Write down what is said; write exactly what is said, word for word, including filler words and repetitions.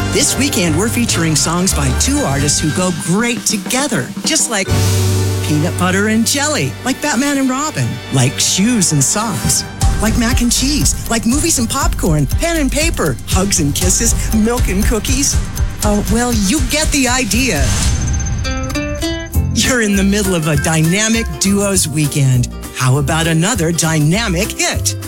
This weekend, we're featuring songs by two artists who go great together, just like peanut butter and jelly, like Batman and Robin, like shoes and socks, like mac and cheese, like movies and popcorn, pen and paper, hugs and kisses, milk and cookies. Oh, well, you get the idea. You're in the middle of a dynamic duos weekend. How about another dynamic hit?